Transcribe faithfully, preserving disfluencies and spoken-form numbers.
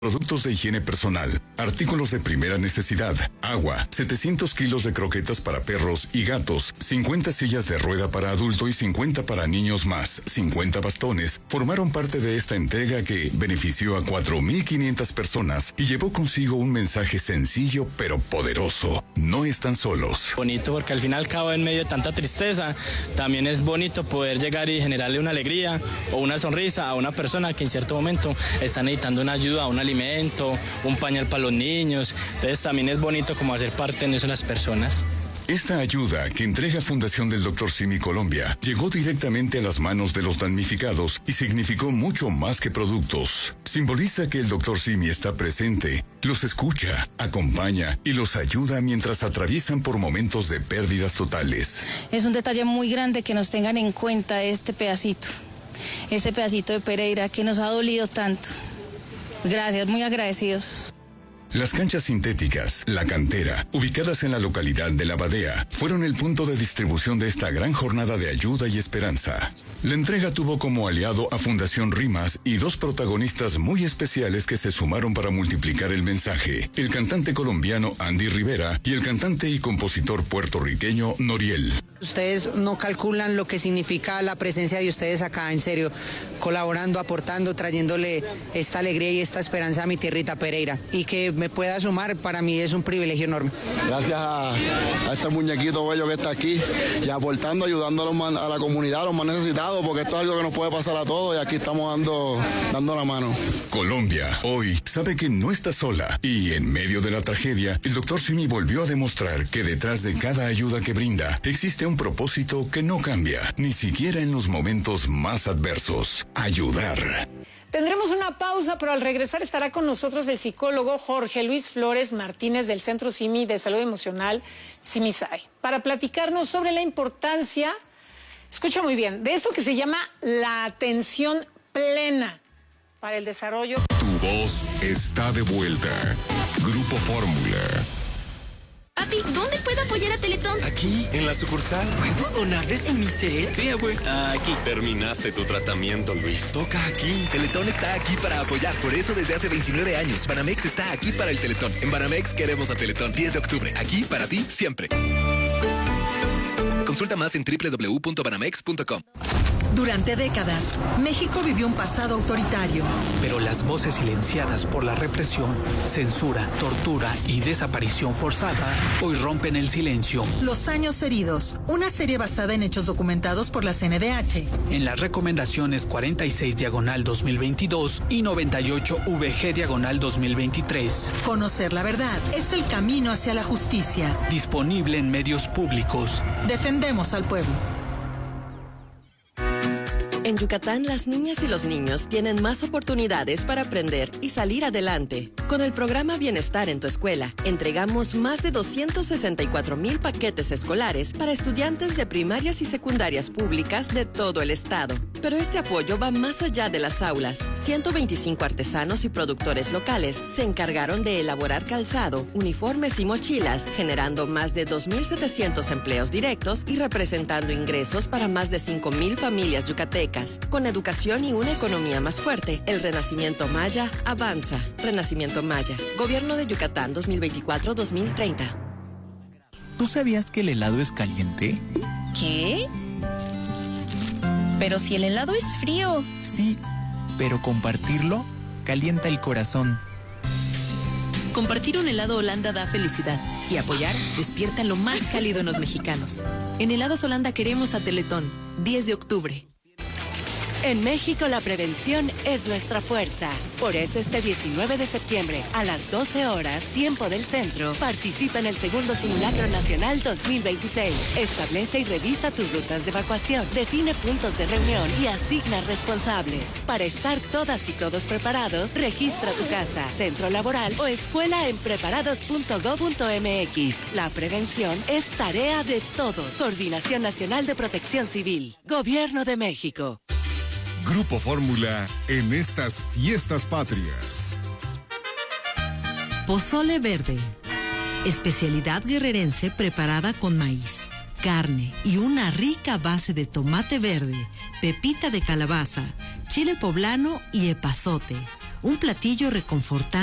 Productos de higiene personal, artículos de primera necesidad, agua, setecientos kilos de croquetas para perros y gatos, cincuenta sillas de rueda para adulto y cincuenta para niños más, cincuenta bastones, formaron parte de esta entrega que benefició a cuatro mil quinientas personas y llevó consigo un mensaje sencillo pero poderoso. No están solos. Bonito porque al final, cabo, en medio de tanta tristeza, también es bonito poder llegar y generarle una alegría o una sonrisa a una persona que en cierto momento está necesitando una ayuda, una alimento, un pañal para los niños. Entonces también es bonito como hacer parte de eso las personas. Esta ayuda que entrega Fundación del doctor Simi Colombia llegó directamente a las manos de los damnificados y significó mucho más que productos. Simboliza que el doctor Simi está presente, los escucha, acompaña y los ayuda mientras atraviesan por momentos de pérdidas totales. Es un detalle muy grande que nos tengan en cuenta este pedacito, este pedacito de Pereira que nos ha dolido tanto. Gracias, muy agradecidos. Las canchas sintéticas, La Cantera, ubicadas en la localidad de La Badea, fueron el punto de distribución de esta gran jornada de ayuda y esperanza. La entrega tuvo como aliado a Fundación Rimas y dos protagonistas muy especiales que se sumaron para multiplicar el mensaje: el cantante colombiano Andy Rivera y el cantante y compositor puertorriqueño Noriel. Ustedes no calculan lo que significa la presencia de ustedes acá, en serio, colaborando, aportando, trayéndole esta alegría y esta esperanza a mi tierrita Pereira. Y que me pueda sumar, para mí es un privilegio enorme. Gracias a, a este muñequito bello que está aquí y aportando, ayudando a, los man, a la comunidad, a los más necesitados, porque esto es algo que nos puede pasar a todos y aquí estamos dando, dando la mano. Colombia hoy sabe que no está sola y en medio de la tragedia, el doctor Simi volvió a demostrar que detrás de cada ayuda que brinda existe un propósito que no cambia, ni siquiera en los momentos más adversos: ayudar. Tendremos una pausa, pero al regresar estará con nosotros el psicólogo Jorge Luis Flores Martínez del Centro Simi de Salud Emocional, Simisay, para platicarnos sobre la importancia, escucha muy bien, de esto que se llama la atención plena para el desarrollo. Tu voz está de vuelta. Grupo Fórmula. Papi, ¿dónde puedo apoyar a Teletón? Aquí, en la sucursal. ¿Puedo donarles en mi set? Sí, abue. Aquí. Terminaste tu tratamiento, Luis. Toca aquí. Teletón está aquí para apoyar. Por eso, desde hace veintinueve años, Banamex está aquí para el Teletón. En Banamex queremos a Teletón. diez de octubre. Aquí para ti, siempre. Consulta más en doble u doble u doble u punto banamex punto com. Durante décadas, México vivió un pasado autoritario. Pero las voces silenciadas por la represión, censura, tortura y desaparición forzada hoy rompen el silencio. Los años heridos, una serie basada en hechos documentados por la C N D H. En las recomendaciones cuarenta y seis diagonal dos mil veintidós y noventa y ocho V G diagonal dos mil veintitrés. Conocer la verdad es el camino hacia la justicia. Disponible en medios públicos. Defendemos al pueblo. En Yucatán, las niñas y los niños tienen más oportunidades para aprender y salir adelante. Con el programa Bienestar en tu Escuela, entregamos más de doscientos sesenta y cuatro mil paquetes escolares para estudiantes de primarias y secundarias públicas de todo el estado. Pero este apoyo va más allá de las aulas. ciento veinticinco artesanos y productores locales se encargaron de elaborar calzado, uniformes y mochilas, generando más de dos mil setecientos empleos directos y representando ingresos para más de cinco mil familias yucatecas. Con educación y una economía más fuerte, el Renacimiento Maya avanza. Renacimiento Maya, Gobierno de Yucatán dos mil veinticuatro a dos mil treinta. ¿Tú sabías que el helado es caliente? ¿Qué? Pero si el helado es frío. Sí, pero compartirlo calienta el corazón. Compartir un helado Holanda da felicidad y apoyar despierta lo más cálido en los mexicanos. En Helados Holanda queremos a Teletón, diez de octubre. En México la prevención es nuestra fuerza. Por eso este diecinueve de septiembre a las doce horas, tiempo del centro, participa en el segundo Simulacro Nacional dos mil veintiséis. Establece y revisa tus rutas de evacuación, define puntos de reunión y asigna responsables. Para estar todas y todos preparados, registra tu casa, centro laboral o escuela en preparados punto gob punto mx. La prevención es tarea de todos. Coordinación Nacional de Protección Civil. Gobierno de México. Grupo Fórmula en estas fiestas patrias. Pozole verde. Especialidad guerrerense preparada con maíz, carne y una rica base de tomate verde, pepita de calabaza, chile poblano y epazote. un platillo reconfortante